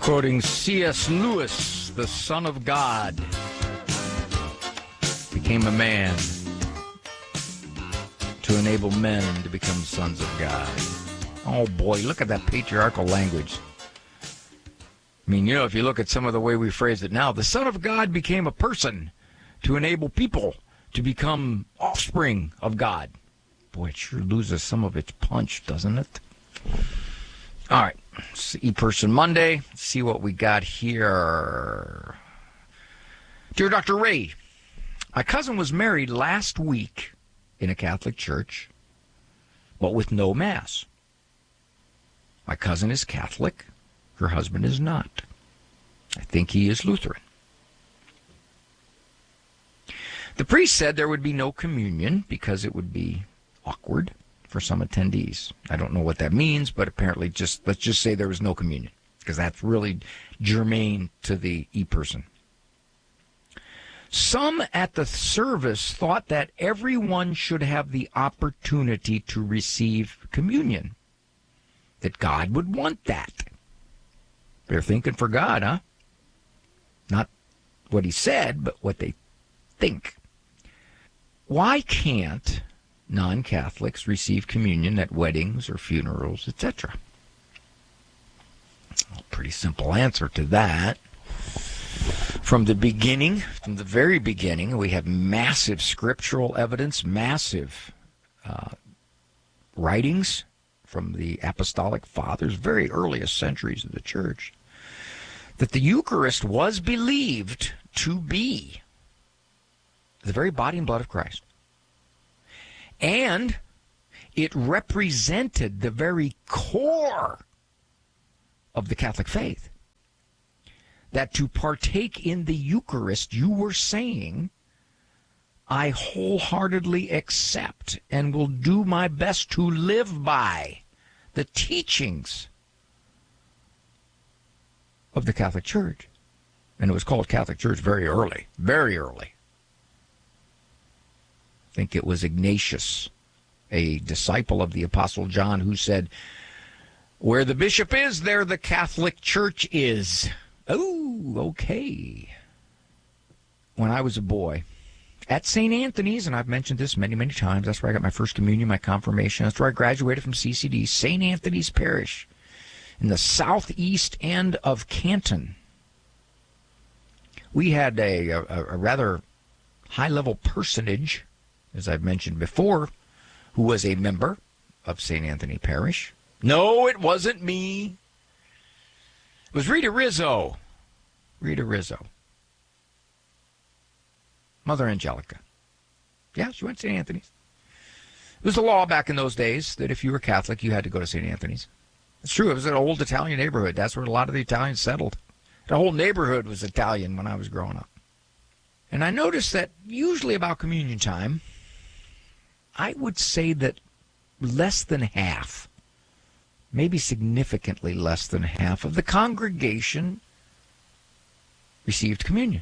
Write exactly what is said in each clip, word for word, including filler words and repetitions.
Quoting C S Lewis, the Son of God became a man to enable men to become sons of God. Oh boy, look at that patriarchal language. I mean, you know, if you look at some of the way we phrase it now, the Son of God became a person to enable people to become offspring of God. Boy, it sure loses some of its punch, doesn't it? All right, E-Person Monday. Let's see what we got here. Dear Doctor Ray, my cousin was married last week in a Catholic church, but with no Mass. My cousin is Catholic. Her husband is not. I think he is Lutheran. The priest said there would be no communion because it would be awkward for some attendees. I don't know what that means, but apparently just let's just say there was no communion because that's really germane to the E-Person. Some at the service thought that everyone should have the opportunity to receive communion, that God would want that. They're thinking for God, huh? Not what he said, but what they think. Why can't non-Catholics receive communion at weddings or funerals, et cetera? Well, pretty simple answer to that. From the beginning, from the very beginning, we have massive scriptural evidence, massive uh, writings from the apostolic fathers, very earliest centuries of the church, that the Eucharist was believed to be the very body and blood of Christ. And it represented the very core of the Catholic faith. That to partake in the Eucharist, you were saying, I wholeheartedly accept and will do my best to live by the teachings of the Catholic Church. And it was called Catholic Church very early, very early. I think it was Ignatius, a disciple of the Apostle John, who said, where the bishop is, there the Catholic Church is. Oh, okay. When I was a boy, at Saint Anthony's, and I've mentioned this many, many times, that's where I got my first communion, my confirmation. That's where I graduated from C C D, Saint Anthony's Parish, in the southeast end of Canton. We had a, a, a rather high-level personage, as I've mentioned before, who was a member of Saint Anthony Parish. No, it wasn't me. It was Rita Rizzo. Rita Rizzo. Mother Angelica. Yeah, she went to Saint Anthony's. It was the law back in those days that if you were Catholic, you had to go to Saint Anthony's. It's true. It was an old Italian neighborhood. That's where a lot of the Italians settled. The whole neighborhood was Italian when I was growing up. And I noticed that usually about communion time, I would say that less than half, maybe significantly less than half of the congregation received communion.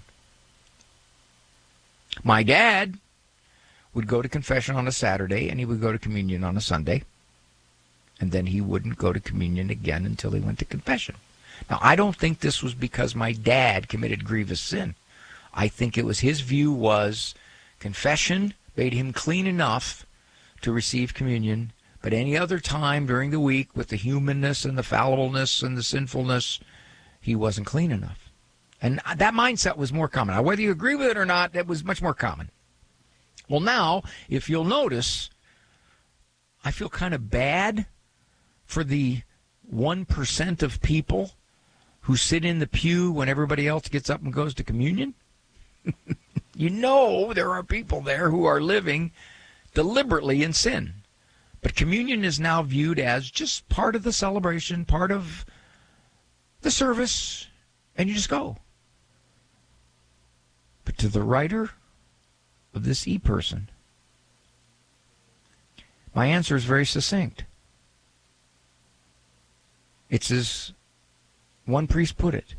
My dad would go to confession on a Saturday, and he would go to communion on a Sunday, and then he wouldn't go to communion again until he went to confession. Now, I don't think this was because my dad committed grievous sin. I think it was his view was confession made him clean enough to receive communion, but any other time during the week with the humanness and the fallibleness and the sinfulness, he wasn't clean enough. And that mindset was more common. Now, whether you agree with it or not, it was much more common. Well, now, if you'll notice, I feel kind of bad for the one percent of people who sit in the pew when everybody else gets up and goes to communion. You know there are people there who are living deliberately in sin. But communion is now viewed as just part of the celebration, part of the service, and you just go. But to the writer of this E-Person, my answer is very succinct. It's as one priest put it.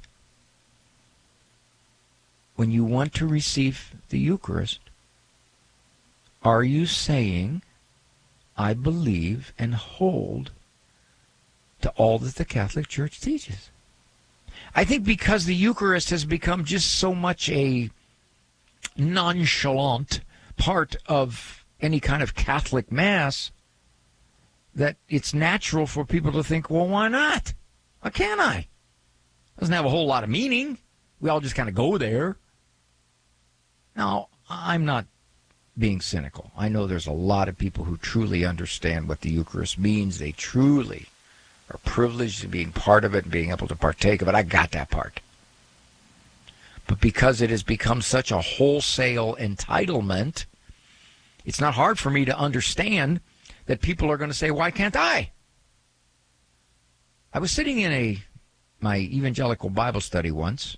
When you want to receive the Eucharist, are you saying, I believe and hold to all that the Catholic Church teaches? I think because the Eucharist has become just so much a nonchalant part of any kind of Catholic Mass that it's natural for people to think, well, why not? Why can't I? Doesn't have a whole lot of meaning. We all just kind of go there. Now, I'm not being cynical. I know there's a lot of people who truly understand what the Eucharist means. They truly are privileged to being part of it and being able to partake of it. I got that part. But because it has become such a wholesale entitlement, it's not hard for me to understand that people are going to say, why can't I? I was sitting in a my evangelical Bible study once,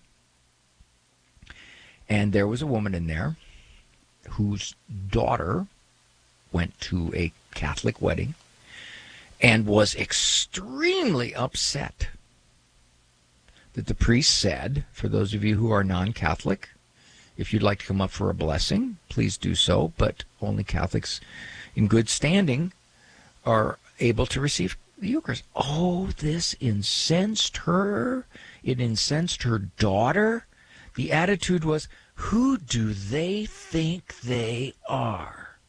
and there was a woman in there whose daughter went to a Catholic wedding and was extremely upset that the priest said, for those of you who are non-Catholic, if you'd like to come up for a blessing, please do so, but only Catholics in good standing are able to receive the Eucharist. Oh, this incensed her. It incensed her daughter. The attitude was, who do they think they are?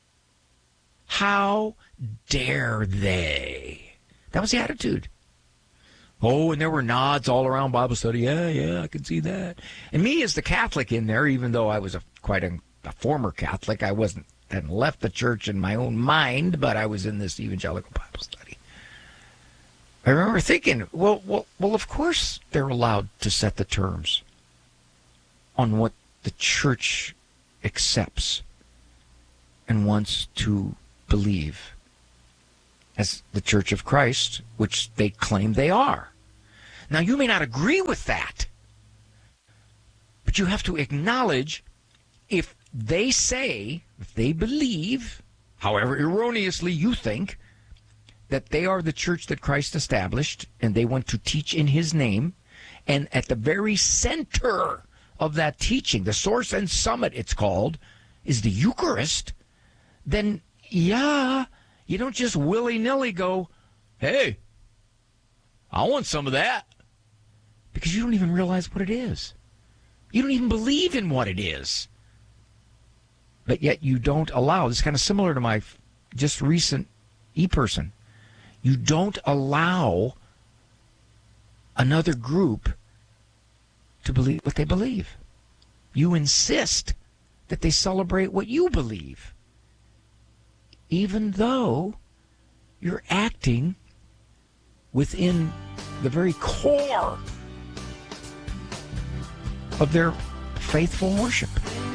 How dare they? That was the attitude. Oh, and there were nods all around Bible study. Yeah, yeah, I can see that. And me as the Catholic in there, even though I was a, quite a, a former Catholic, I wasn't, hadn't left the church in my own mind, but I was in this evangelical Bible study. I remember thinking, well, well, well, of course they're allowed to set the terms on what the church accepts and wants to believe as the Church of Christ, which they claim they are. Now, you may not agree with that, but you have to acknowledge if they say, if they believe, however erroneously you think, that they are the church that Christ established and they want to teach in his name, and at the very center of that teaching, the source and summit it's called, is the Eucharist, then yeah, you don't just willy-nilly go, hey, I want some of that. Because you don't even realize what it is. You don't even believe in what it is. But yet you don't allow, this is kind of similar to my just recent e-person, you don't allow another group to believe what they believe. You insist that they celebrate what you believe, even though you're acting within the very core of their faithful worship.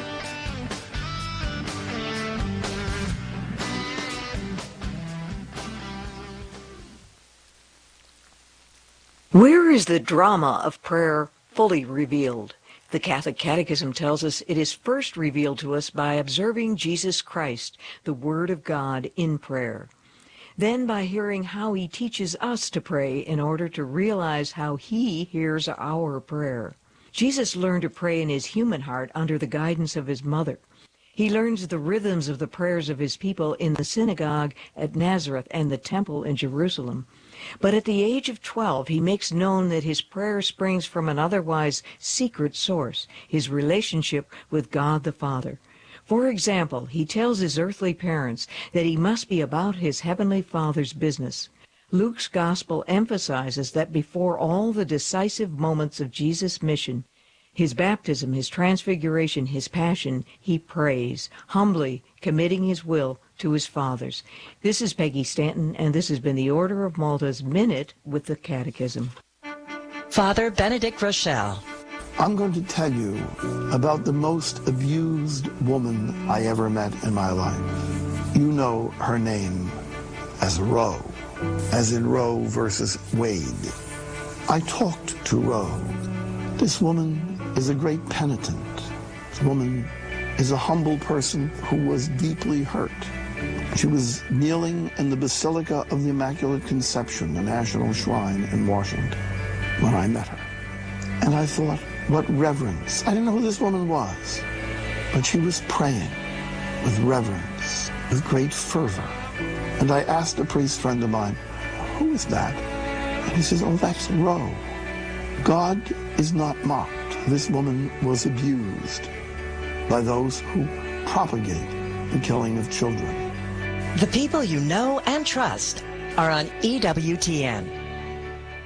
Where is the drama of prayer fully revealed? The Catholic Catechism tells us it is first revealed to us by observing Jesus Christ, the Word of God, in prayer. Then by hearing how he teaches us to pray in order to realize how he hears our prayer. Jesus learned to pray in his human heart under the guidance of his mother. He learns the rhythms of the prayers of his people in the synagogue at Nazareth and the temple in Jerusalem. But at the age of twelve, he makes known that his prayer springs from an otherwise secret source, his relationship with God the Father. For example, he tells his earthly parents that he must be about his heavenly Father's business. Luke's gospel emphasizes that before all the decisive moments of Jesus' mission, his baptism, his transfiguration, his passion, he prays, humbly committing his will to his Father's. This is Peggy Stanton, and this has been the Order of Malta's Minute with the Catechism. Father Benedict Groeschel. I'm going to tell you about the most abused woman I ever met in my life. You know her name as Roe, as in Roe versus Wade. I talked to Roe. This woman is a great penitent. This woman is a humble person who was deeply hurt. She was kneeling in the Basilica of the Immaculate Conception, the national shrine in Washington, when I met her. And I thought, what reverence. I didn't know who this woman was, but she was praying with reverence, with great fervor. And I asked a priest friend of mine, who is that? And he says, oh, that's Roe. God is not mocked. This woman was abused by those who propagate the killing of children. The people you know and trust are on E W T N.